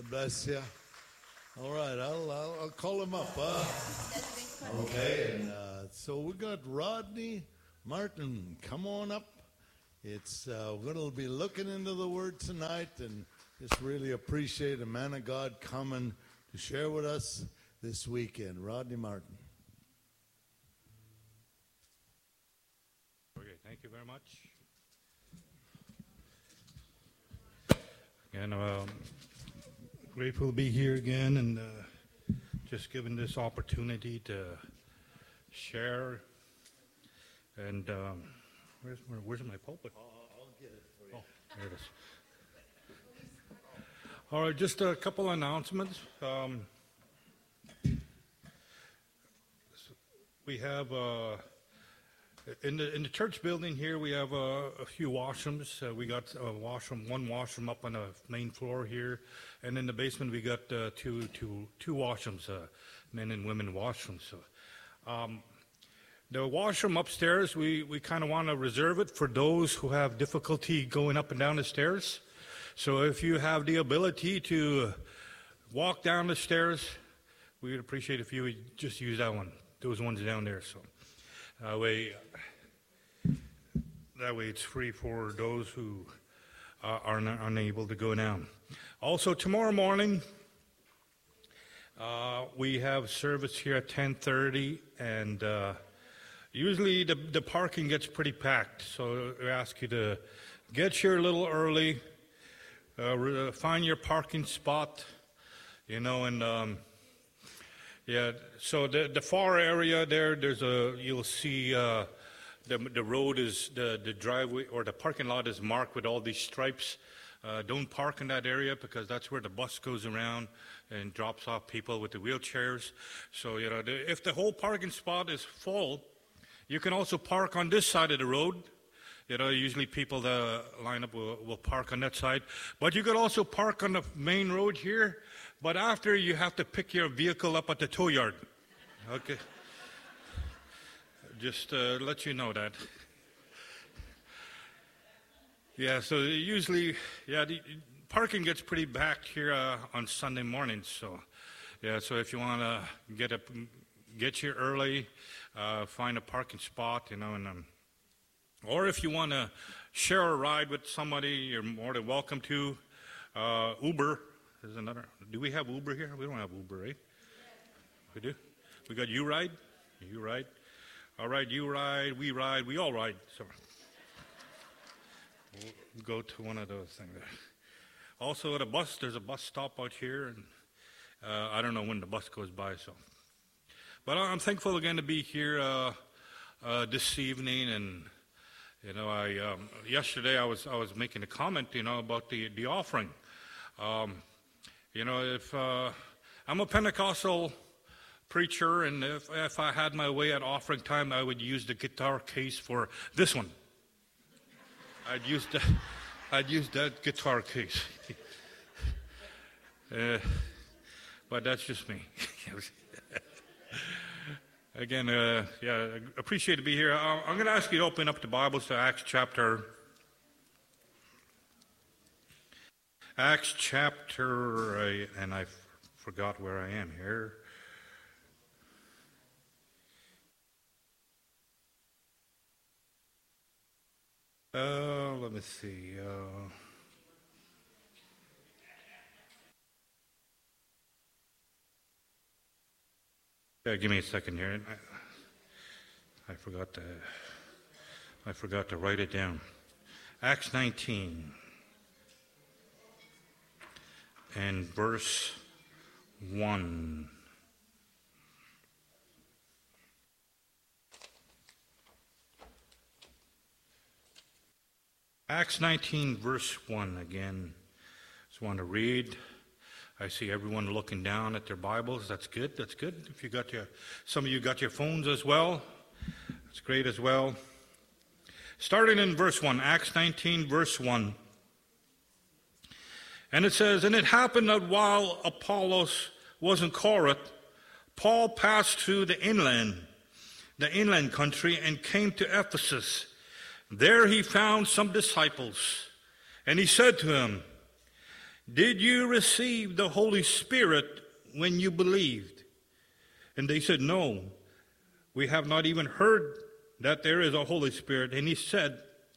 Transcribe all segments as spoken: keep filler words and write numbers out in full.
God bless you. All right, I'll, I'll, I'll call him up. Huh? Okay, and uh, so we got Rodney Martin. Come on up. It's uh, we're going to be looking into the Word tonight, and just really appreciate a man of God coming to share with us this weekend. Rodney Martin. Okay, thank you very much. And um, grateful to be here again, and uh, just given this opportunity to share. And um, where's my, where's my pulpit? I'll, I'll get it for you. Oh, there it is. All right, just a couple announcements. Um, we have uh, in the in the church building here. We have uh, a few washrooms. Uh, we got a washroom, one washroom up on the main floor here, and in the basement we got uh, two two two washrooms, uh, men and women washrooms. So. Um, The washroom upstairs, we, we kind of want to reserve it for those who have difficulty going up and down the stairs. So if you have the ability to walk down the stairs, we would appreciate if you would just use that one, those ones down there. So that way, that way it's free for those who uh, are not, unable to go down. Also, tomorrow morning, uh, we have service here at ten thirty, and uh, usually the, the parking gets pretty packed, so we ask you to get here a little early, uh, find your parking spot, you know, and um, yeah, so the the far area there, there's a, you'll see uh, the the road is, the, the driveway or the parking lot is marked with all these stripes. Uh, don't park in that area because that's where the bus goes around and drops off people with the wheelchairs. So, you know, the, if the whole parking spot is full, you can also park on this side of the road. You know, usually people that line up will, will park on that side. But you could also park on the main road here. But after, you have to pick your vehicle up at the tow yard. Okay. Just uh, let you know that. Yeah, so usually, yeah, the parking gets pretty packed here uh, on Sunday mornings. So, yeah, so if you want to get up, get here early, Uh, find a parking spot, you know, and um, or if you want to share a ride with somebody, you're more than welcome to. Uh, Uber is another. Do we have Uber here? We don't have Uber, right? We do. We got You Ride. You Ride. All right, You Ride. We ride. We all ride. So we'll go to one of those things. Also, at a bus, there's a bus stop out here, and uh, I don't know when the bus goes by, so. But I'm thankful again to be here uh, uh, this evening, and you know, I um, yesterday I was I was making a comment, you know, about the the offering. Um, you know, if uh, I'm a Pentecostal preacher, and if if I had my way at offering time, I would use the guitar case for this one. I'd use the I'd use that guitar case. uh, but that's just me. Again, uh, yeah, appreciate to be here. I'm going to ask you to open up the Bibles to Acts chapter, Acts chapter, uh, and I forgot where I am here. Uh, let me see. Uh, Yeah, give me a second here. I, I forgot to. I forgot to write it down. Acts nineteen and verse one. Acts nineteen, verse one again. Just want to read. I see everyone looking down at their Bibles. That's good. That's good. If you got your, some of you got your phones as well. That's great as well. Starting in verse one, Acts nineteen, verse one. And it says, "And it happened that while Apollos was in Corinth, Paul passed through the inland, the inland country, and came to Ephesus. There he found some disciples, and he said to them, did you receive the Holy Spirit when you believed? And they said, no, we have not even heard that there is a Holy Spirit. And he said,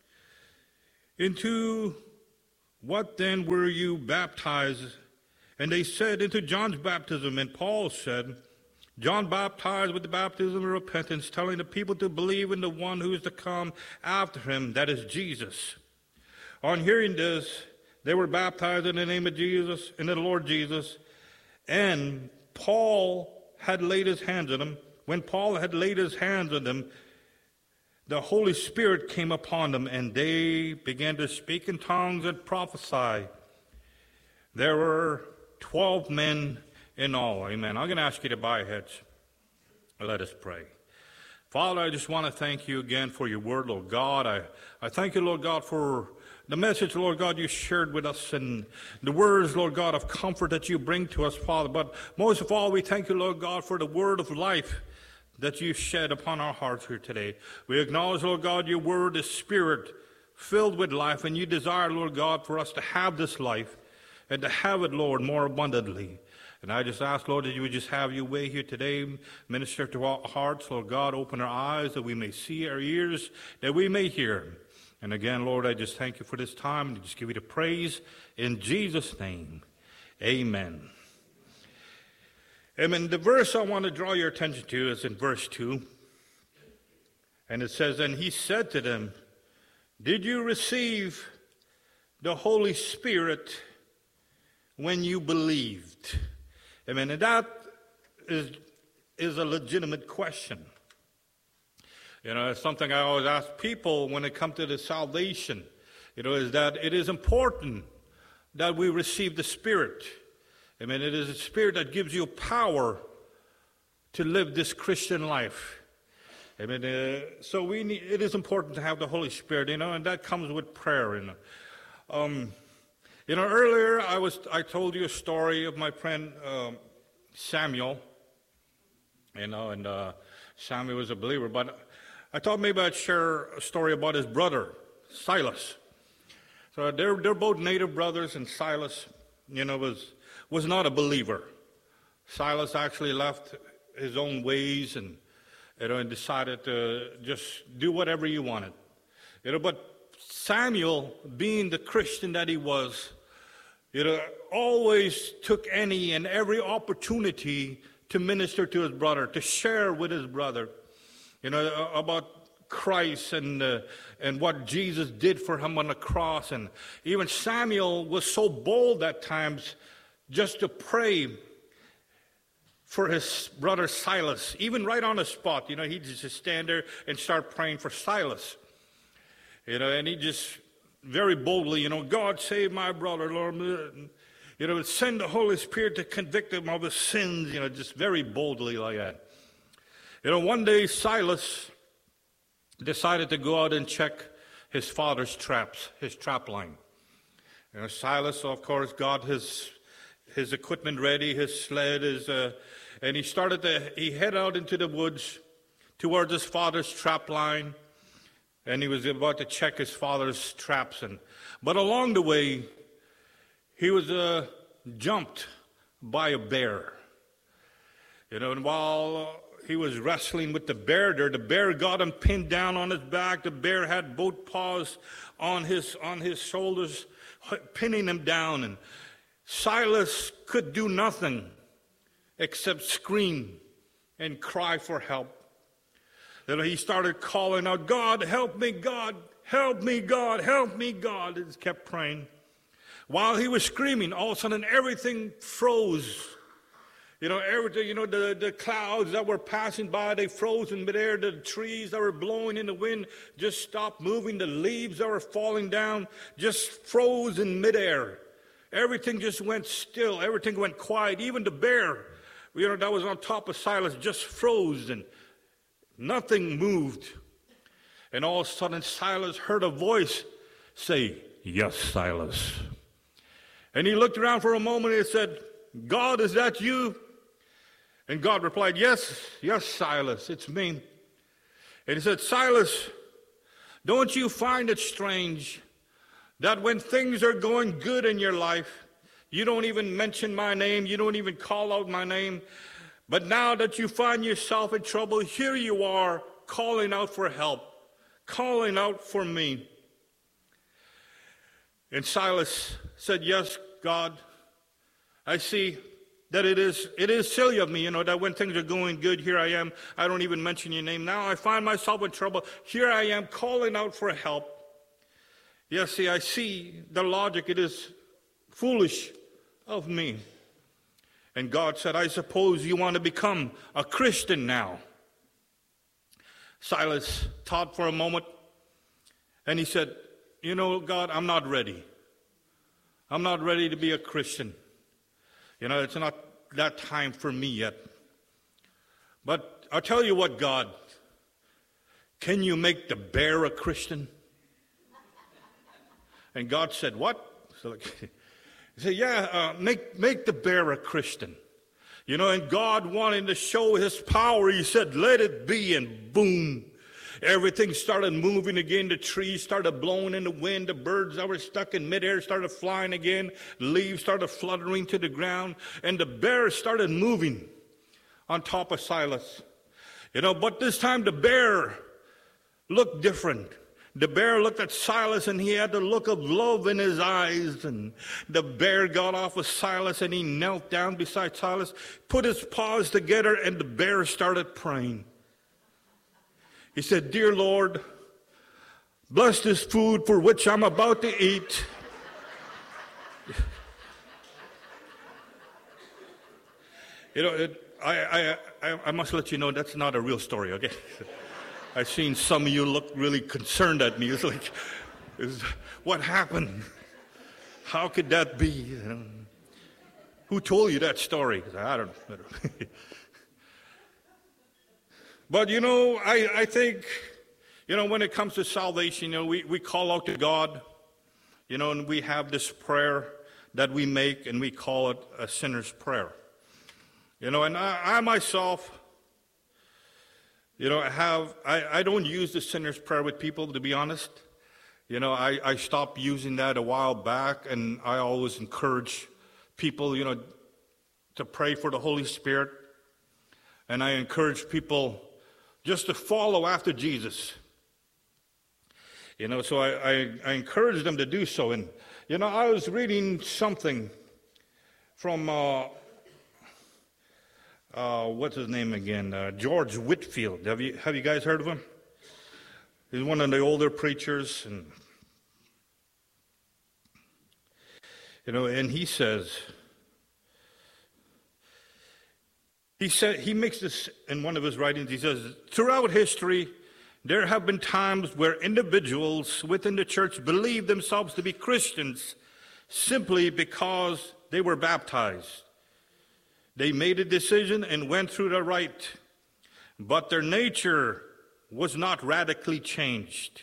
into what then were you baptized? And they said, into John's baptism. And Paul said, John baptized with the baptism of repentance, telling the people to believe in the one who is to come after him, that is Jesus. On hearing this, they were baptized in the name of Jesus, in the Lord Jesus. And Paul had laid his hands on them. When Paul had laid his hands on them, the Holy Spirit came upon them, and they began to speak in tongues and prophesy. There were twelve men in all. Amen. I'm going to ask you to bow your heads. Let us pray. Father, I just want to thank you again for your word, Lord God. I, I thank you, Lord God, for the message, Lord God, you shared with us, and the words, Lord God, of comfort that you bring to us, Father. But most of all, we thank you, Lord God, for the word of life that you shed upon our hearts here today. We acknowledge, Lord God, your word is spirit filled with life, and you desire, Lord God, for us to have this life and to have it, Lord, more abundantly. And I just ask, Lord, that you would just have your way here today. Minister to our hearts, Lord God. Open our eyes that we may see, our ears that we may hear. And again, Lord, I just thank you for this time and just give you the praise in Jesus' name. Amen. Amen. The verse I want to draw your attention to is in verse two. And it says, and he said to them, did you receive the Holy Spirit when you believed? Amen. And that is, is a legitimate question. You know, it's something I always ask people when it comes to the salvation. You know, is that it is important that we receive the Spirit. Amen. It is a Spirit that gives you power to live this Christian life. Amen. Uh, so we need, it is important to have the Holy Spirit, you know, and that comes with prayer. You know. Um, You know, earlier I was I told you a story of my friend um, Samuel. You know, and uh, Samuel was a believer, but I thought maybe I'd share a story about his brother, Silas. So they're they're both native brothers, and Silas, you know, was was not a believer. Silas actually left his own ways and you know and decided to just do whatever he wanted. You know, but Samuel, being the Christian that he was, you know, always took any and every opportunity to minister to his brother, to share with his brother, you know, about Christ and uh, and what Jesus did for him on the cross. And even Samuel was so bold at times just to pray for his brother Silas, even right on the spot. You know, he'd just stand there and start praying for Silas. You know, and he just very boldly, you know, God save my brother, Lord. You know, send the Holy Spirit to convict him of his sins, you know, just very boldly like that. You know, one day Silas decided to go out and check his father's traps, his trap line. You know, Silas, of course, got his his equipment ready, his sled, his, uh, and he started to, he headed out into the woods towards his father's trap line. And he was about to check his father's traps. And, but along the way, he was uh, jumped by a bear. You know, and while he was wrestling with the bear there, the bear got him pinned down on his back. The bear had both paws on his, on his shoulders, pinning him down. And Silas could do nothing except scream and cry for help. Then he started calling out, God, help me, God, help me, God, help me, God. He just kept praying. While he was screaming, all of a sudden everything froze. You know, everything, you know, the, the clouds that were passing by, they froze in midair. The trees that were blowing in the wind just stopped moving. The leaves that were falling down just froze in midair. Everything just went still. Everything went quiet. Even the bear, you know, that was on top of Silas just froze and nothing moved. And all of a sudden, Silas heard a voice say, yes, Silas. And he looked around for a moment and said, God, is that you? And God replied, yes, yes, Silas, it's me. And he said, Silas, don't you find it strange that when things are going good in your life, You don't even mention my name. You don't even call out my name. But now that you find yourself in trouble, here you are calling out for help, calling out for me. And Silas said, yes, God, I see that it is it is silly of me, you know, that when things are going good, here I am, I don't even mention your name. Now I find myself in trouble. Here I am calling out for help. Yes, see, I see the logic. It is foolish of me. And God said, I suppose you want to become a Christian now. Silas thought for a moment, and he said, you know, God, I'm not ready. I'm not ready to be a Christian. You know, it's not that time for me yet. But I'll tell you what, God, can you make the bear a Christian? And God said, what? So like, he said, yeah, uh, make, make the bear a Christian. You know, and God wanted to show his power. He said, let it be, and boom. Everything started moving again. The trees started blowing in the wind. The birds that were stuck in midair started flying again. The leaves started fluttering to the ground. And the bear started moving on top of Silas. You know, but this time the bear looked different. The bear looked at Silas, and he had the look of love in his eyes. And the bear got off of Silas, and he knelt down beside Silas, put his paws together, and the bear started praying. He said, dear Lord, bless this food for which I'm about to eat. You know, it, I, I, I must let you know that's not a real story, okay? I've seen some of you look really concerned at me. It's like, it's, what happened? How could that be? You know? Who told you that story? I don't know. But, you know, I, I think, you know, when it comes to salvation, you know, we, we call out to God, you know, and we have this prayer that we make, and we call it a sinner's prayer. You know, and I, I myself, you know, I have, I, I don't use the sinner's prayer with people, to be honest. You know, I, I stopped using that a while back, and I always encourage people, you know, to pray for the Holy Spirit. And I encourage people just to follow after Jesus. You know, so I, I, I encourage them to do so. And, you know, I was reading something from, uh, uh, what's his name again? Uh, George Whitefield. Have you, have you guys heard of him? He's one of the older preachers. And, you know, and he says, He said, he makes this in one of his writings. He says, throughout history, there have been times where individuals within the church believed themselves to be Christians simply because they were baptized. They made a decision and went through the rite, but their nature was not radically changed.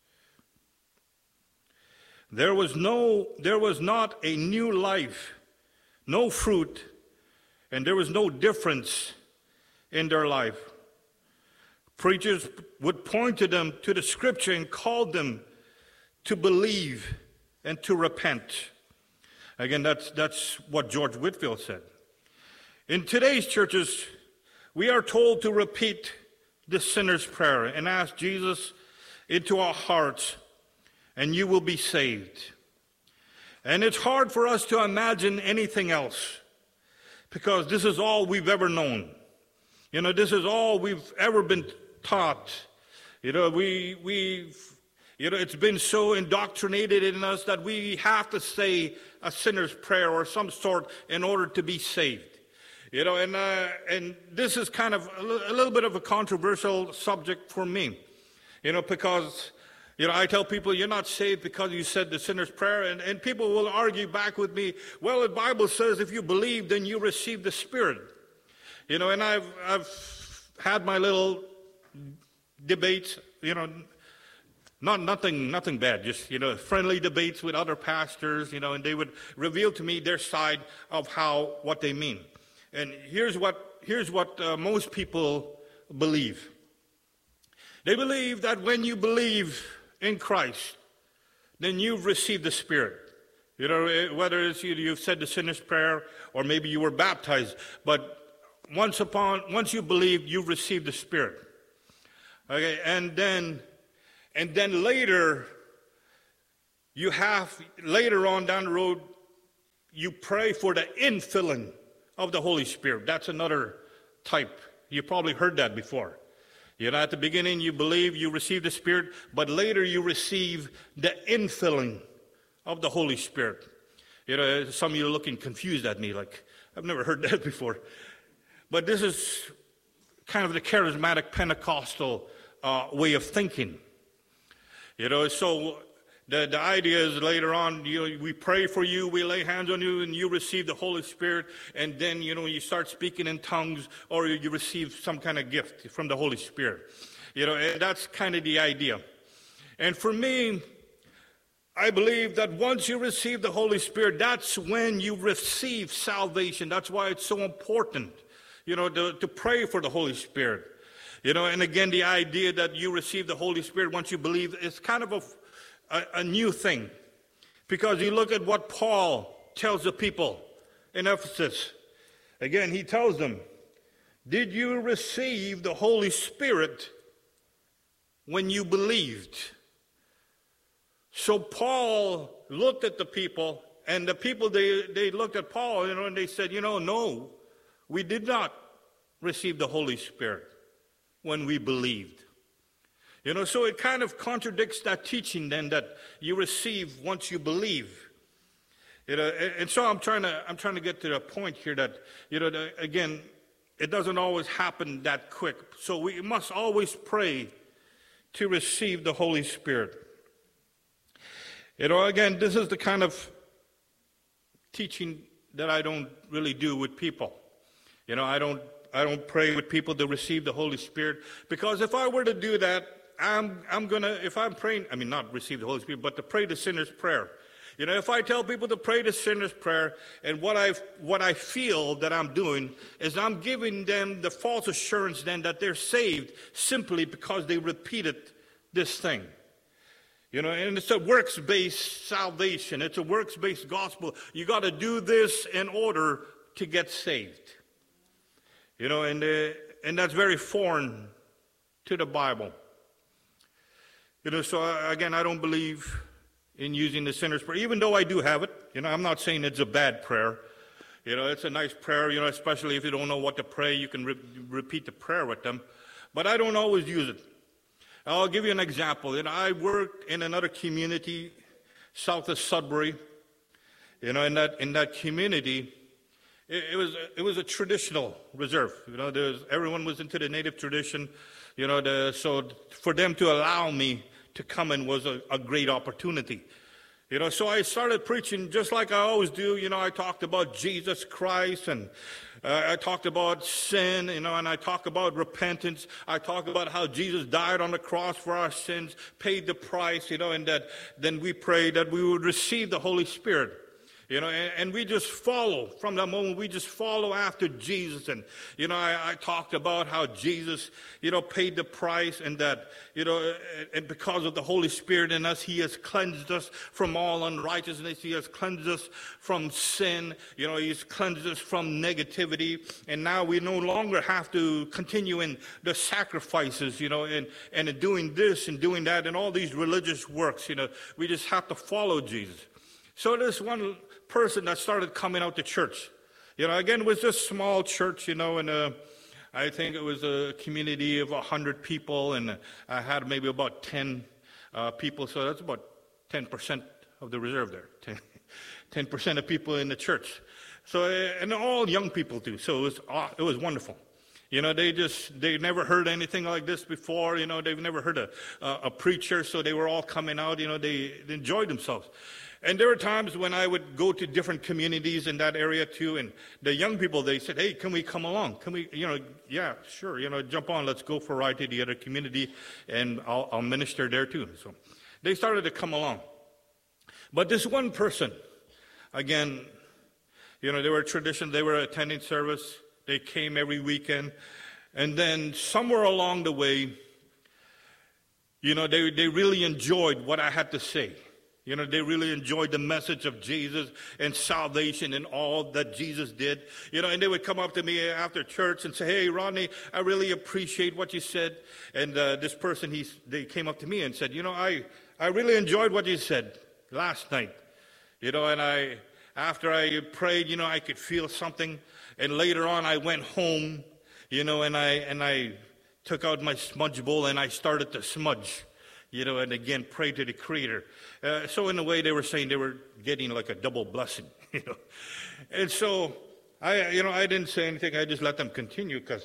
There was no, there was not a new life, no fruit, and there was no difference in their life. Preachers would point to them to the scripture and call them to believe and to repent. Again, that's, that's what George Whitefield said. In today's churches, we are told to repeat the sinner's prayer and ask Jesus into our hearts, and you will be saved. And it's hard for us to imagine anything else, because this is all we've ever known. You know, this is all we've ever been taught. You know, we, we've, you know, it's been so indoctrinated in us that we have to say a sinner's prayer or some sort in order to be saved. You know, and, uh, and this is kind of a, l- a little bit of a controversial subject for me. You know, because, you know, I tell people you're not saved because you said the sinner's prayer, and, and people will argue back with me, well, the Bible says if you believe, then you receive the Spirit. You know, and I've, I've had my little debates, you know, not nothing nothing bad, just, you know, friendly debates with other pastors, you know, and they would reveal to me their side of how, what they mean. And here's what, here's what uh, most people believe. They believe that when you believe in Christ, then you've received the Spirit. You know, whether it's you, you've said the sinner's prayer or maybe you were baptized, but once upon, once you believe, you've received the Spirit. Okay, and then, and then later, you have, later on down the road, you pray for the infilling of the Holy Spirit. That's another type. You probably heard that before. You know, at the beginning you believe, you receive the Spirit, but later you receive the infilling of the Holy Spirit. You know, some of you are looking confused at me, like, I've never heard that before. But this is kind of the charismatic Pentecostal uh, way of thinking. You know, so the, the idea is later on, you know, we pray for you, we lay hands on you, and you receive the Holy Spirit, and then, you know, you start speaking in tongues, or you receive some kind of gift from the Holy Spirit. You know, and that's kind of the idea. And for me, I believe that once you receive the Holy Spirit, that's when you receive salvation. That's why it's so important, you know, to, to pray for the Holy Spirit. You know, and again, the idea that you receive the Holy Spirit once you believe is kind of a, a, a new thing. Because you look at what Paul tells the people in Ephesus. Again, he tells them, did you receive the Holy Spirit when you believed? So Paul looked at the people, and the people, they, they looked at Paul, you know, and they said, you know, no, we did not receive the Holy Spirit when we believed. You know, so it kind of contradicts that teaching then that you receive once you believe. You know, and, and so I'm trying to I'm trying to get to the point here that, you know, the, again, it doesn't always happen that quick. So we must always pray to receive the Holy Spirit. You know, again, this is the kind of teaching that I don't really do with people. You know, I don't I don't pray with people to receive the Holy Spirit, because if I were to do that, I'm I'm gonna if I'm praying, I mean not receive the Holy Spirit, but to pray the sinner's prayer. You know, if I tell people to pray the sinner's prayer, and what I what I feel that I'm doing is I'm giving them the false assurance then that they're saved simply because they repeated this thing. You know, and it's a works-based salvation. It's a works-based gospel. You got to do this in order to get saved. You know, and uh, and that's very foreign to the Bible. You know, so uh, again, I don't believe in using the sinner's prayer, even though I do have it. You know, I'm not saying it's a bad prayer. You know, it's a nice prayer. You know, especially if you don't know what to pray, you can re- repeat the prayer with them. But I don't always use it. I'll give you an example. You know, I worked in another community south of Sudbury. You know, in that in that community, it, it was it was a traditional reserve. You know, there's everyone was into the native tradition. You know, the, so for them to allow me to come in was a, a great opportunity. You know, so I started preaching just like I always do. You know, I talked about Jesus Christ, and uh, I talked about sin, you know, and I talked about repentance. I talked about how Jesus died on the cross for our sins, paid the price, you know, and that then we prayed that we would receive the Holy Spirit. You know, and, and we just follow. From that moment, we just follow after Jesus. And, you know, I, I talked about how Jesus, you know, paid the price, and that, you know, and because of the Holy Spirit in us, he has cleansed us from all unrighteousness. He has cleansed us from sin. You know, he's cleansed us from negativity. And now we no longer have to continue in the sacrifices, you know, and, and in doing this and doing that and all these religious works. You know, we just have to follow Jesus. So this one person that started coming out to church, you know, again, it was just a small church, you know, and uh, I think it was a community of one hundred people, and I had maybe about ten uh, people, so that's about ten percent of the reserve there, ten percent of people in the church. So, and all young people too, so it was, it was wonderful. You know, they just, they never heard anything like this before, you know, they've never heard a, a preacher, so they were all coming out, you know, they, they enjoyed themselves. And there were times when I would go to different communities in that area too, and the young people, they said, hey, can we come along? Can we, you know, yeah, sure, you know, jump on, let's go for a ride to the other community, and I'll, I'll minister there too. So they started to come along. But this one person, again, you know, they were tradition, they were attending service, they came every weekend, and then somewhere along the way, you know, they, they really enjoyed what I had to say. You know, they really enjoyed the message of Jesus and salvation and all that Jesus did. You know, and they would come up to me after church and say, hey, Rodney, I really appreciate what you said. And uh, this person, he, they came up to me and said, you know, I, I really enjoyed what you said last night. You know, and I, after I prayed, you know, I could feel something. And later on, I went home, you know, and I, and I took out my smudge bowl and I started to smudge. You know, and again, pray to the Creator. Uh, so in a way, they were saying they were getting like a double blessing, you know. And so, I, you know, I didn't say anything. I just let them continue because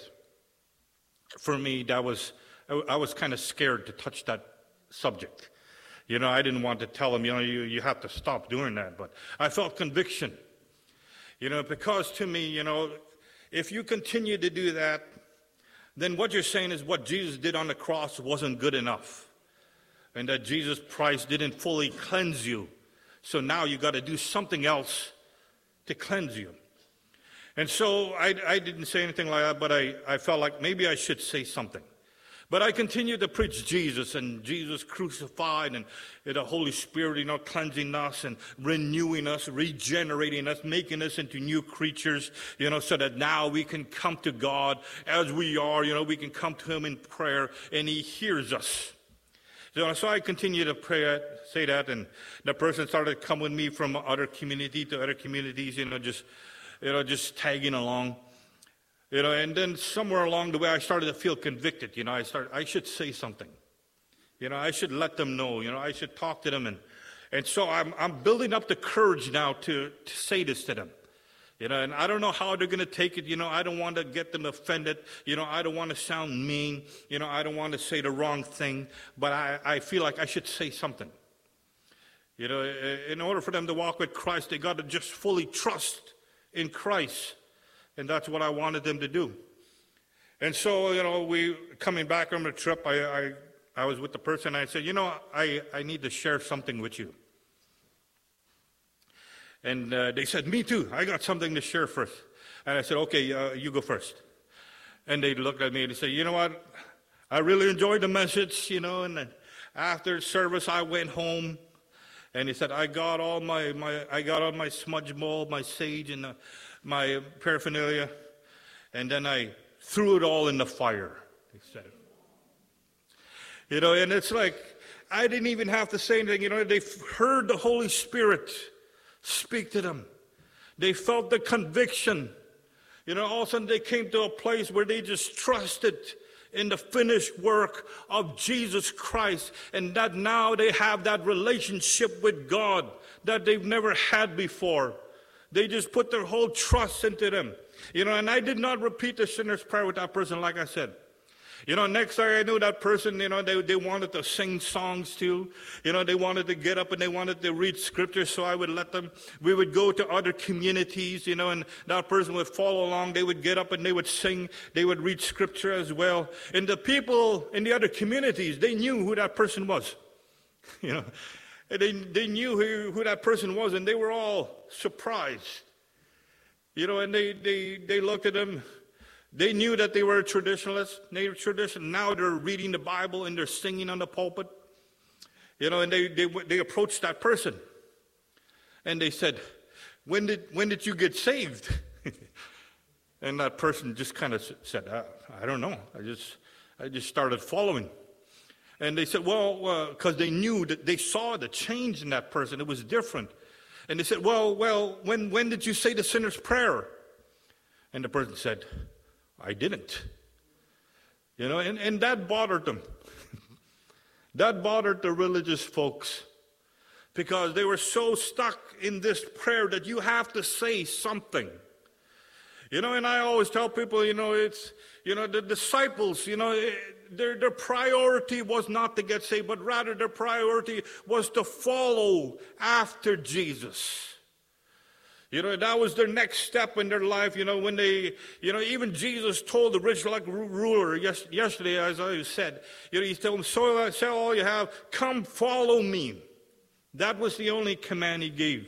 for me, that was, I, I was kind of scared to touch that subject. You know, I didn't want to tell them, you know, you, you have to stop doing that. But I felt conviction, you know, because to me, you know, if you continue to do that, then what you're saying is what Jesus did on the cross wasn't good enough. And that Jesus Christ didn't fully cleanse you. So now you got to do something else to cleanse you. And so I, I didn't say anything like that, but I, I felt like maybe I should say something. But I continued to preach Jesus and Jesus crucified and the Holy Spirit, you know, cleansing us and renewing us, regenerating us, making us into new creatures, you know, so that now we can come to God as we are, you know, we can come to Him in prayer and He hears us. So, so I continued to pray, say that, and the person started to come with me from other community to other communities, you know, just, you know, just tagging along, you know, and then somewhere along the way I started to feel convicted, you know, I started, I should say something, you know, I should let them know, you know, I should talk to them, and, and so I'm, I'm building up the courage now to, to say this to them. You know, and I don't know how they're going to take it. You know, I don't want to get them offended. You know, I don't want to sound mean. You know, I don't want to say the wrong thing. But I, I feel like I should say something. You know, in order for them to walk with Christ, they got to just fully trust in Christ. And that's what I wanted them to do. And so, you know, we coming back from the trip, I, I, I was with the person. And I said, you know, I, I need to share something with you. And uh, they said, me too. I got something to share first. And I said, okay, uh, you go first. And they looked at me and they said, you know what? I really enjoyed the message, you know. And after service, I went home. And he said, I got all my, my I got all my smudge mold, my sage, and uh, my paraphernalia. And then I threw it all in the fire, he said. You know, and it's like, I didn't even have to say anything. You know, they heard the Holy Spirit speak to them. They felt the conviction. You know, all of a sudden they came to a place where they just trusted in the finished work of Jesus Christ, and that now they have that relationship with God that they've never had before. They just put their whole trust into them. You know, and I did not repeat the sinner's prayer with that person, like I said. You know, next time I knew that person, you know, they, they wanted to sing songs too. You know, they wanted to get up and they wanted to read scripture, so I would let them. We would go to other communities, you know, and that person would follow along. They would get up and they would sing. They would read scripture as well. And the people in the other communities, they knew who that person was. You know, they, they knew who, who that person was, and they were all surprised. You know, and they, they, they looked at them. They knew that they were traditionalists. They were traditional. Now they're reading the Bible and they're singing on the pulpit. You know, and they, they, they approached that person. And they said, when did, when did you get saved? And that person just kind of said, I, I don't know. I just, I just started following. And they said, well, because uh, they knew that they saw the change in that person. It was different. And they said, well, well, when, when did you say the sinner's prayer? And the person said, I didn't. You know, and, and that bothered them. That bothered the religious folks because they were so stuck in this prayer that you have to say something. You know, and I always tell people, you know, it's, you know, the disciples, you know, their, their priority was not to get saved, but rather their priority was to follow after Jesus. You know, that was their next step in their life, you know, when they, you know, even Jesus told the rich like ruler yes, yesterday, as I said, you know, he told him, so, sell all you have, come follow me. That was the only command he gave.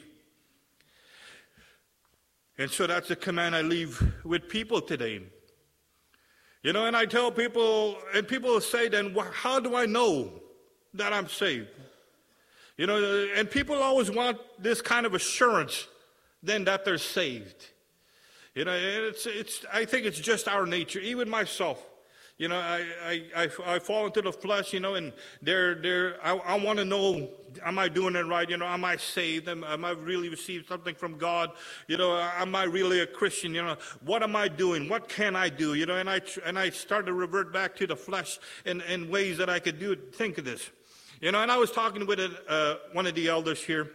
And so that's the command I leave with people today. You know, and I tell people, and people say then, well, how do I know that I'm saved? You know, and people always want this kind of assurance then that they're saved. You know, it's, it's, I think it's just our nature, even myself. You know, I, I, I, I fall into the flesh, you know, and they're, they're, I, I want to know, am I doing it right? You know, am I saved? Am, am I really received something from God? You know, am I really a Christian? You know, what am I doing? What can I do? You know, and I, and I start to revert back to the flesh in, in ways that I could do, think of this. You know, and I was talking with a, uh, one of the elders here,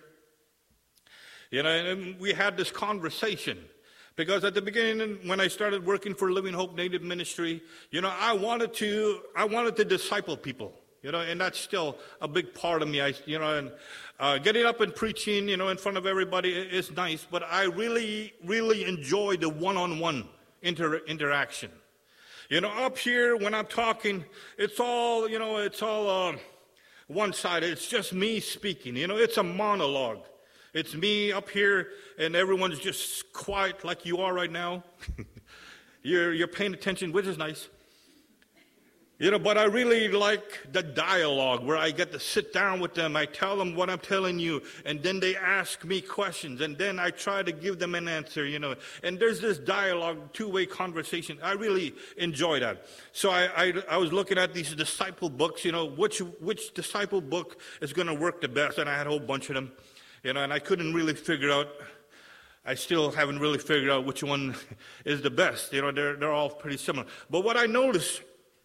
you know, and we had this conversation. Because at the beginning, when I started working for Living Hope Native Ministry, you know, I wanted to, I wanted to disciple people, you know, and that's still a big part of me. I, you know, and uh, getting up and preaching, you know, in front of everybody is nice, but I really, really enjoy the one-on-one inter- interaction. You know, up here when I'm talking, it's all, you know, it's all uh, one-sided. It's just me speaking. You know, it's a monologue. It's me up here, and everyone's just quiet like you are right now. you're, you're paying attention, which is nice. You know, but I really like the dialogue where I get to sit down with them. I tell them what I'm telling you, and then they ask me questions, and then I try to give them an answer, you know. And there's this dialogue, two-way conversation. I really enjoy that. So I, I, I was looking at these disciple books, you know, which, which disciple book is going to work the best, and I had a whole bunch of them. You know, and I couldn't really figure out, I still haven't really figured out which one is the best. You know, they're, they're all pretty similar. But what I notice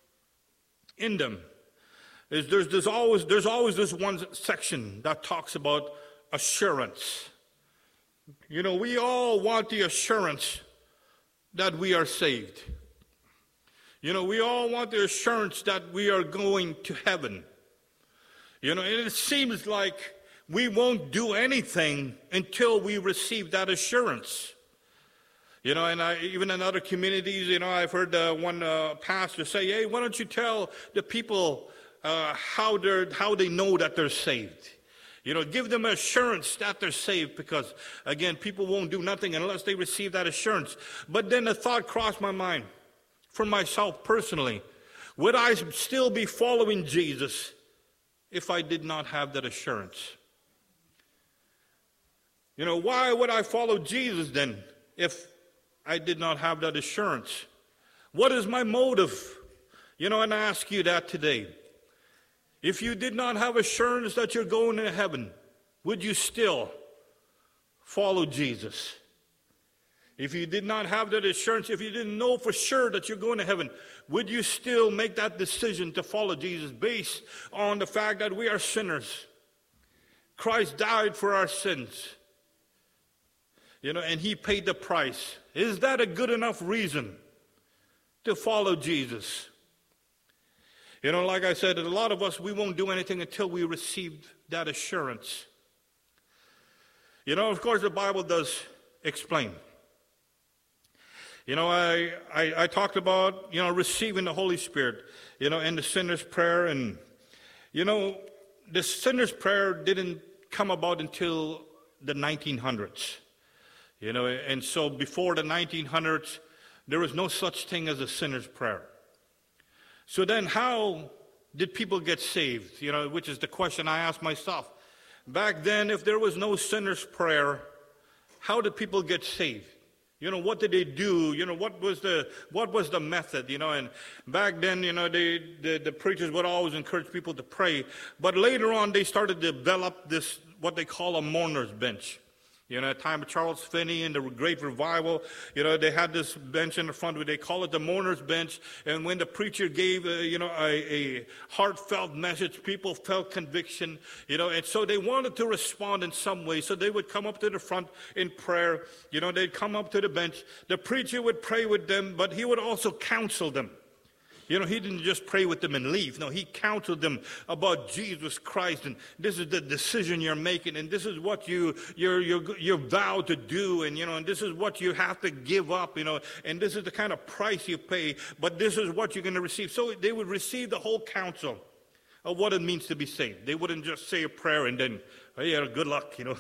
in them is there's, there's, always, there's always this one section that talks about assurance. You know, we all want the assurance that we are saved. You know, we all want the assurance that we are going to heaven. You know, and it seems like we won't do anything until we receive that assurance. You know, and I, even in other communities, you know, I've heard uh, one uh, pastor say, hey, why don't you tell the people uh, how, they're, how they know that they're saved? You know, give them assurance that they're saved because, again, people won't do nothing unless they receive that assurance. But then a thought crossed my mind for myself personally. Would I still be following Jesus if I did not have that assurance? You know, why would I follow Jesus then if I did not have that assurance? What is my motive? You know, and I ask you that today. If you did not have assurance that you're going to heaven, would you still follow Jesus? If you did not have that assurance, if you didn't know for sure that you're going to heaven, would you still make that decision to follow Jesus based on the fact that we are sinners? Christ died for our sins. You know, and he paid the price. Is that a good enough reason to follow Jesus? You know, like I said, a lot of us, we won't do anything until we receive that assurance. You know, of course, the Bible does explain. You know, I, I, I talked about, you know, receiving the Holy Spirit, you know, and the sinner's prayer. And, you know, the sinner's prayer didn't come about until the nineteen hundreds. You know, and so before the nineteen hundreds, there was no such thing as a sinner's prayer. So then how did people get saved? You know, which is the question I asked myself. Back then, if there was no sinner's prayer, how did people get saved? You know, what did they do? You know, what was the what was the method? You know, and back then, you know, they, the, the preachers would always encourage people to pray. But later on, they started to develop this, what they call a mourner's bench. You know, at the time of Charles Finney and the Great Revival, you know, they had this bench in the front where they call it the mourner's bench. And when the preacher gave, uh, you know, a, a heartfelt message, people felt conviction, you know, and so they wanted to respond in some way. So they would come up to the front in prayer. You know, they'd come up to the bench. The preacher would pray with them, but he would also counsel them. You know, he didn't just pray with them and leave. No, he counseled them about Jesus Christ, and this is the decision you're making, and this is what you, you're, you're, you're vowed to do, and, you know, and this is what you have to give up, you know, and this is the kind of price you pay, but this is what you're going to receive. So they would receive the whole counsel of what it means to be saved. They wouldn't just say a prayer and then, oh, yeah, good luck, you know.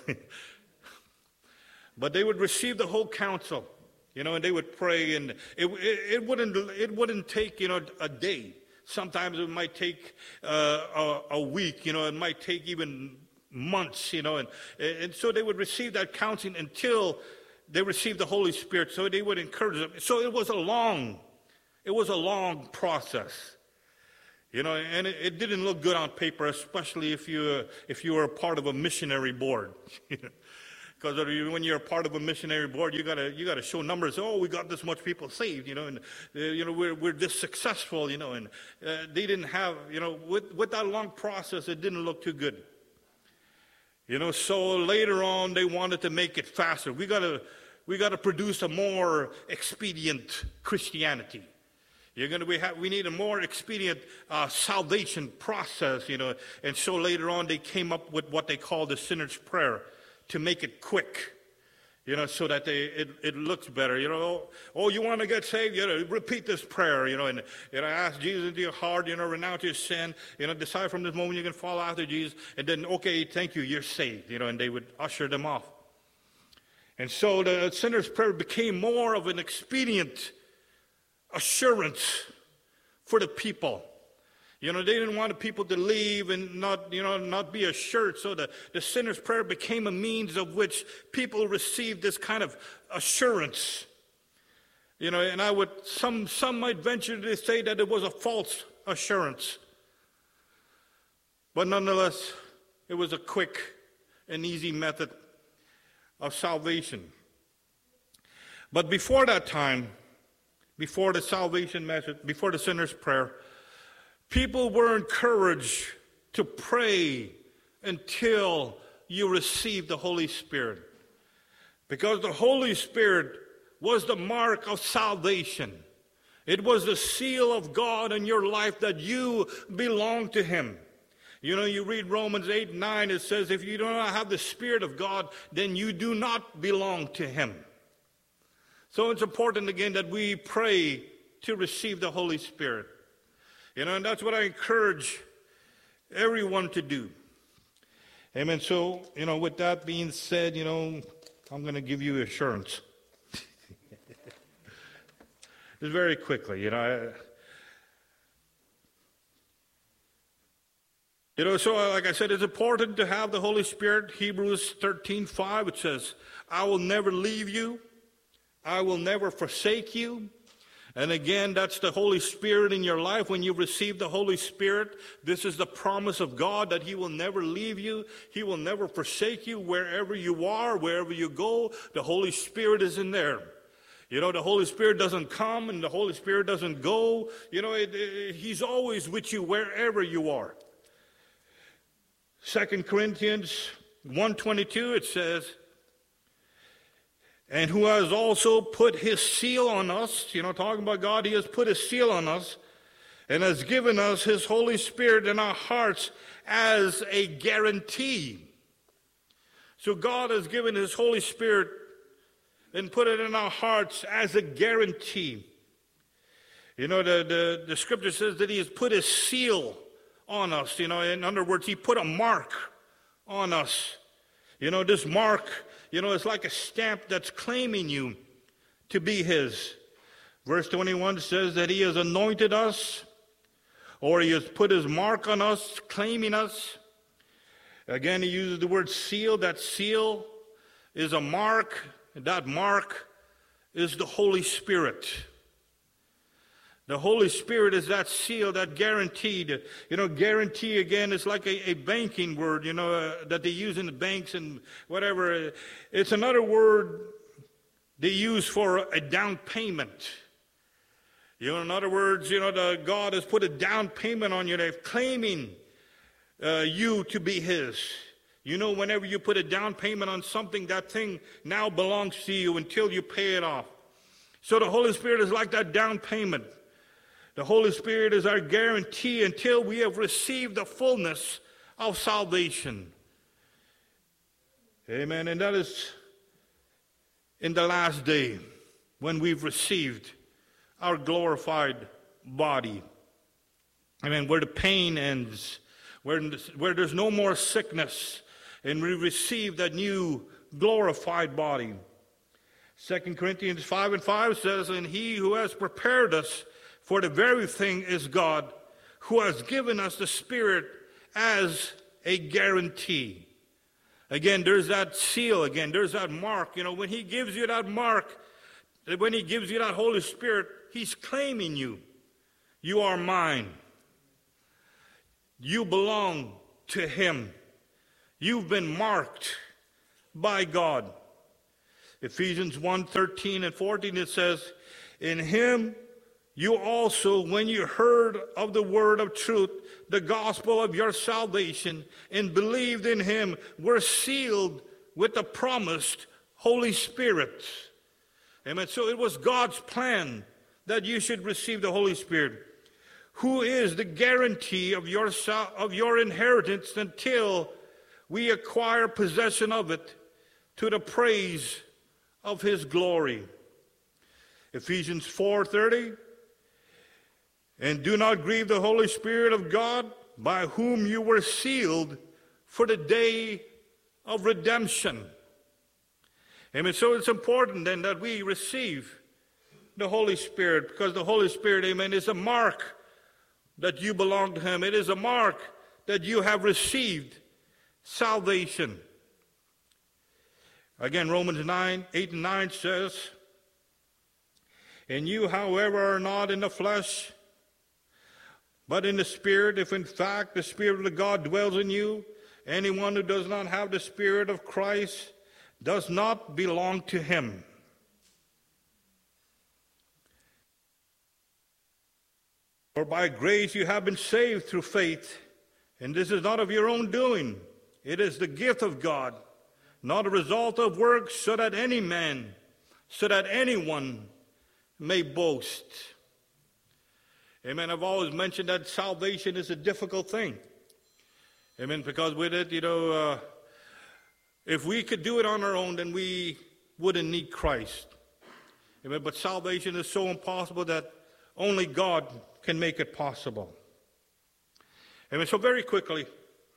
But they would receive the whole counsel. You know, and they would pray, and it, it, it wouldn't it wouldn't take, you know, a day. Sometimes it might take uh, a, a week. You know, it might take even months, you know, and, and so they would receive that counseling until they received the Holy Spirit, so they would encourage them. So it was a long, it was a long process, you know, and it, it didn't look good on paper, especially if you if you were a part of a missionary board, because when you're a part of a missionary board, you gotta you gotta show numbers. Oh, we got this much people saved, you know, and uh, you know we're we're this successful, you know, and uh, they didn't have, you know, with with that long process, it didn't look too good. You know, so later on, they wanted to make it faster. We gotta, we gotta produce a more expedient Christianity. You're gonna, we have, we need a more expedient uh, salvation process. You know, and so later on, they came up with what they call the sinner's prayer to make it quick. You know, so that they, it, it looks better. You know, oh, you want to get saved? You know, repeat this prayer. You know, and you know, ask Jesus into your heart. You know, renounce your sin. You know, decide from this moment you can follow after Jesus. And then, okay, thank you, you're saved. You know, and they would usher them off. And so the sinner's prayer became more of an expedient assurance for the people. You know, they didn't want the people to leave and not, you know, not be assured. So the, the sinner's prayer became a means of which people received this kind of assurance. You know, and I would, some, some might venture to say that it was a false assurance. But nonetheless, it was a quick and easy method of salvation. But before that time, before the salvation method, before the sinner's prayer, people were encouraged to pray until you received the Holy Spirit. Because the Holy Spirit was the mark of salvation. It was the seal of God in your life that you belong to Him. You know, you read Romans eight, nine, it says, if you do not have the Spirit of God, then you do not belong to Him. So it's important, again, that we pray to receive the Holy Spirit. You know, and that's what I encourage everyone to do. Amen. So, you know, with that being said, you know, I'm going to give you assurance. Just very quickly, you know. I, you know, so like I said, it's important to have the Holy Spirit. Hebrews thirteen five, it says, I will never leave you. I will never forsake you. And again, that's the Holy Spirit in your life. When you receive the Holy Spirit, this is the promise of God that He will never leave you. He will never forsake you. Wherever you are, wherever you go, the Holy Spirit is in there. You know, the Holy Spirit doesn't come and the Holy Spirit doesn't go. You know, it, it, He's always with you wherever you are. Second Corinthians one twenty-two, it says, and who has also put His seal on us, you know, talking about God, He has put His seal on us and has given us His Holy Spirit in our hearts as a guarantee. So God has given His Holy Spirit and put it in our hearts as a guarantee. You know, the, the, the scripture says that He has put His seal on us. You know, in other words, He put a mark on us. You know, this mark, you know, it's like a stamp that's claiming you to be His. Verse twenty-one says that He has anointed us, or He has put His mark on us, claiming us. Again, He uses the word seal. That seal is a mark, and that mark is the Holy Spirit. The Holy Spirit is that seal, that guaranteed. You know, guarantee, again, is like a, a banking word, you know, uh, that they use in the banks and whatever. It's another word they use for a down payment. You know, in other words, you know, the, God has put a down payment on you. They're claiming uh, you to be His. You know, whenever you put a down payment on something, that thing now belongs to you until you pay it off. So the Holy Spirit is like that down payment. The Holy Spirit is our guarantee until we have received the fullness of salvation. Amen. And that is in the last day when we've received our glorified body. Amen. Where the pain ends, where, where there's no more sickness, and we receive that new glorified body. Second Corinthians five and five says, and He who has prepared us for the very thing is God, who has given us the Spirit as a guarantee. Again, there's that seal again. There's that mark. You know, when he gives you that mark, when he gives you that Holy Spirit, he's claiming you. You are mine. You belong to him. You've been marked by God. Ephesians one, thirteen and fourteen, it says, in him you also, when you heard of the word of truth, the gospel of your salvation, and believed in him, were sealed with the promised Holy Spirit. Amen. So it was God's plan that you should receive the Holy Spirit, who is the guarantee of your, of your inheritance until we acquire possession of it to the praise of his glory. Ephesians four thirty, and do not grieve the Holy Spirit of God, by whom you were sealed for the day of redemption. Amen. So it's important then that we receive the Holy Spirit, because the Holy Spirit, amen, is a mark that you belong to him. It is a mark that you have received salvation. Again, Romans nine, eight and nine says, and you, however, are not in the flesh, but in the Spirit, if in fact the Spirit of God dwells in you. Anyone who does not have the Spirit of Christ does not belong to him. For by grace you have been saved through faith, and this is not of your own doing. It is the gift of God, not a result of works, so that any man, so that anyone may boast. Amen. I've always mentioned that salvation is a difficult thing. Amen. Because with it, you know, uh, if we could do it on our own, then we wouldn't need Christ. Amen. But salvation is so impossible that only God can make it possible. Amen. So very quickly,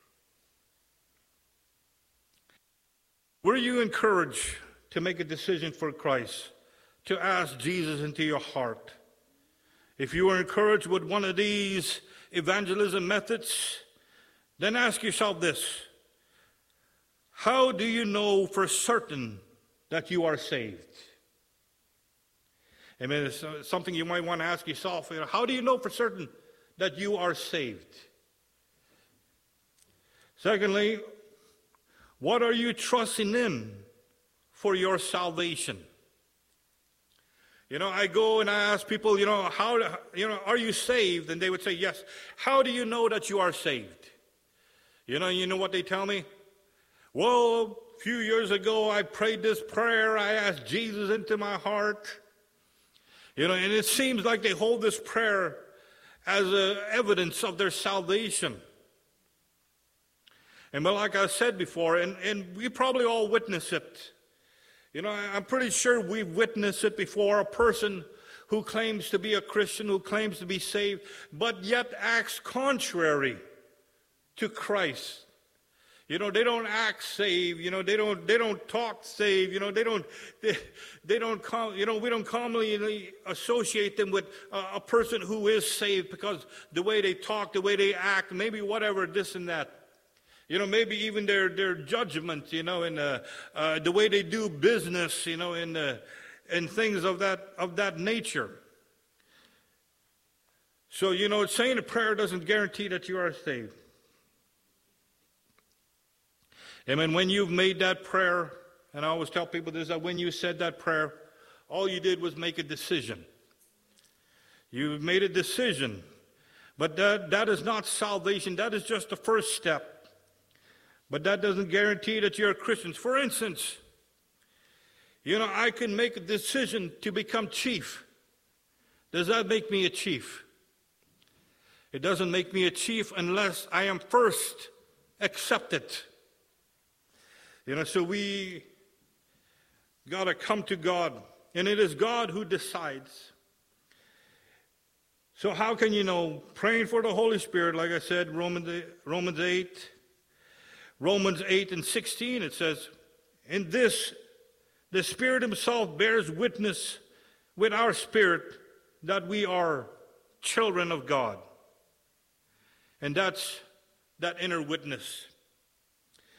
were you encouraged to make a decision for Christ, to ask Jesus into your heart? If you were encouraged with one of these evangelism methods, then ask yourself this: how do you know for certain that you are saved? I mean, it's something you might want to ask yourself. You know, how do you know for certain that you are saved? Secondly, what are you trusting in for your salvation? You know, I go and I ask people, you know, how, you know, are you saved? And they would say, yes. How do you know that you are saved? You know, you know what they tell me? Well, a few years ago, I prayed this prayer. I asked Jesus into my heart. You know, and it seems like they hold this prayer as a evidence of their salvation. And but like I said before, and, and we probably all witness it. You know, I'm pretty sure we've witnessed it before, a person who claims to be a Christian, who claims to be saved, but yet acts contrary to Christ. You know, they don't act saved. You know, they don't they don't talk saved. You know, they don't they, they don't com- you know we don't commonly associate them with a, a person who is saved because the way they talk, the way they act, maybe whatever, this and that. You know, maybe even their their judgment. You know, and uh, uh, the way they do business. You know, and uh, and things of that of that nature. So you know, saying a prayer doesn't guarantee that you are saved. Amen. When you've made that prayer, and I always tell people this, that when you said that prayer, all you did was make a decision. You made a decision. But that, that is not salvation. That is just the first step. But that doesn't guarantee that you're a Christian. For instance, you know, I can make a decision to become chief. Does that make me a chief? It doesn't make me a chief unless I am first accepted. You know, so we got to come to God, and it is God who decides. So how can you know? Praying for the Holy Spirit, like I said, Romans, Romans eight, Romans eight and sixteen, it says, in this, the Spirit himself bears witness with our spirit that we are children of God. And that's that inner witness.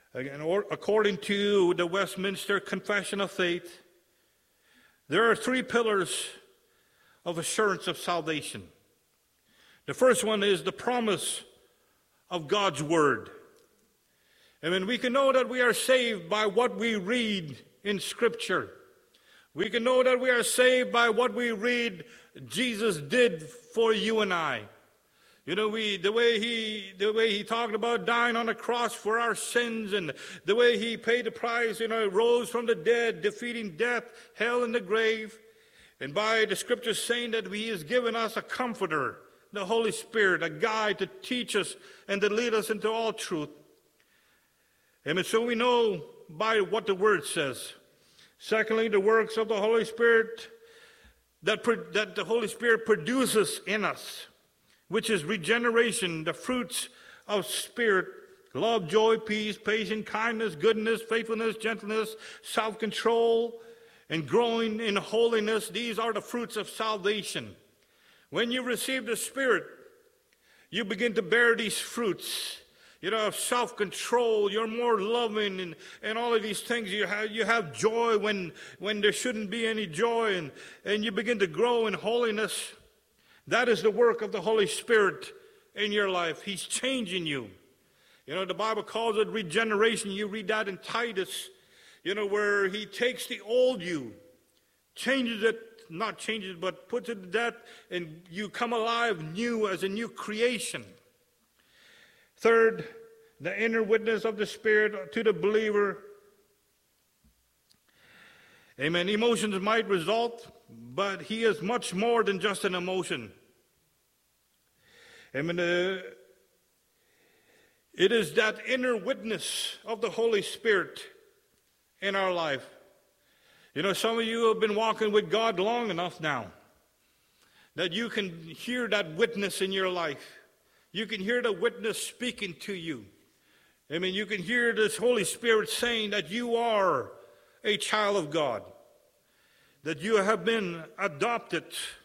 Again, or, according to the Westminster Confession of Faith, there are three pillars of assurance of salvation. The first one is the promise of God's word. I mean, we can know that we are saved by what we read in Scripture. We can know that we are saved by what we read Jesus did for you and I. You know, we the way he the way he talked about dying on the cross for our sins, and the way he paid the price, you know, rose from the dead, defeating death, hell, and the grave. And by the Scriptures saying that he has given us a comforter, the Holy Spirit, a guide to teach us and to lead us into all truth. And so we know by what the Word says. Secondly, the works of the Holy Spirit that, that the Holy Spirit produces in us, which is regeneration, the fruits of Spirit, love, joy, peace, patience, kindness, goodness, faithfulness, gentleness, self-control, and growing in holiness. These are the fruits of salvation. When you receive the Spirit, you begin to bear these fruits. You know, of self-control, you're more loving, and, and all of these things. You have, you have joy when, when there shouldn't be any joy, and, and you begin to grow in holiness. That is the work of the Holy Spirit in your life. He's changing you. You know, the Bible calls it regeneration. You read that in Titus, you know, where he takes the old you, changes it, not changes it, but puts it to death, and you come alive new as a new creation. Third, the inner witness of the Spirit to the believer. Amen. Emotions might result, but he is much more than just an emotion. Amen. Uh, it is that inner witness of the Holy Spirit in our life. You know, some of you have been walking with God long enough now that you can hear that witness in your life. You can hear the witness speaking to you. I mean, you can hear this Holy Spirit saying that you are a child of God, that you have been adopted.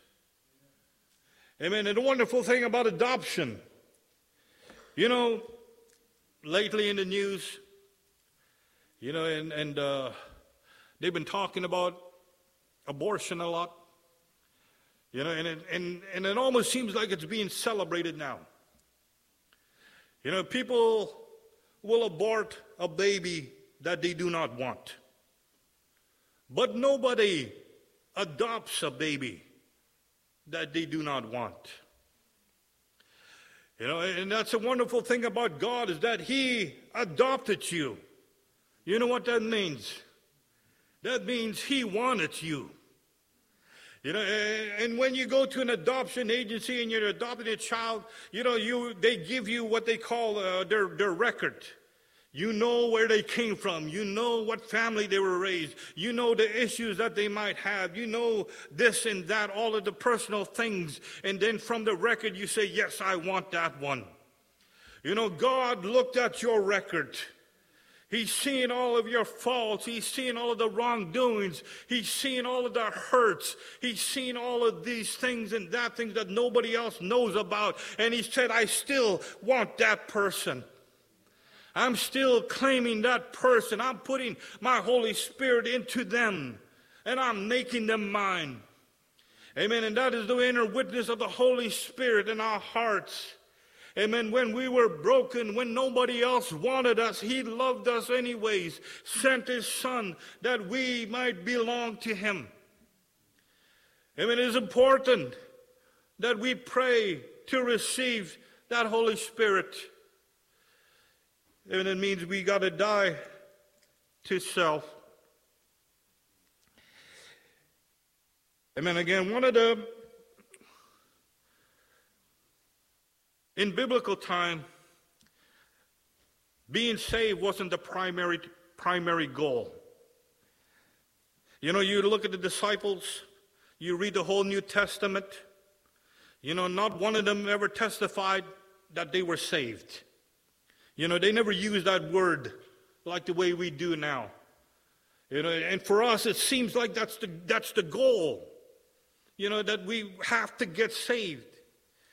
Amen. And the wonderful thing about adoption, you know, lately in the news, you know, and, and uh, they've been talking about abortion a lot, you know, and it, and, and it almost seems like it's being celebrated now. You know, people will abort a baby that they do not want. But nobody adopts a baby that they do not want. You know, and that's a wonderful thing about God, is that he adopted you. You know what that means? That means he wanted you. You know, and when you go to an adoption agency and you're adopting a child, you know, you they give you what they call uh, their, their record. You know where they came from. You know what family they were raised. You know the issues that they might have. You know this and that, all of the personal things. And then from the record you say, yes, I want that one. You know, God looked at your record. He's seeing all of your faults. He's seeing all of the wrongdoings. He's seeing all of the hurts. He's seeing all of these things and that things that nobody else knows about. And he said, I still want that person. I'm still claiming that person. I'm putting my Holy Spirit into them. And I'm making them mine. Amen. And that is the inner witness of the Holy Spirit in our hearts. Amen. When we were broken, when nobody else wanted us, he loved us anyways, sent his Son that we might belong to him. Amen. It is important that we pray to receive that Holy Spirit. And it means we got to die to self. Amen. Again, one of the In biblical time, being saved wasn't the primary, primary goal. You know, you look at the disciples, you read the whole New Testament, you know, not one of them ever testified that they were saved. You know, they never used that word like the way we do now. You know, and for us, it seems like that's the, that's the goal, you know, that we have to get saved.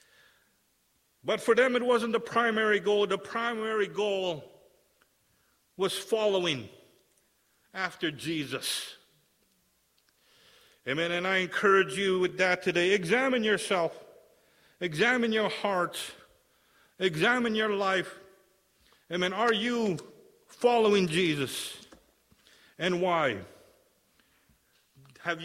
But for them, it wasn't the primary goal. The primary goal was following after Jesus. Amen. And I encourage you with that today. Examine yourself. Examine your heart. Examine your life. Amen. Are you following Jesus? And why?